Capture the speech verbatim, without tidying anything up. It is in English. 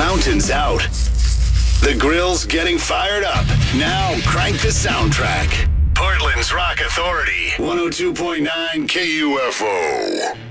fountain's out. The grill's getting fired up. Now crank the soundtrack. Portland's Rock Authority. one oh two point nine K U F O.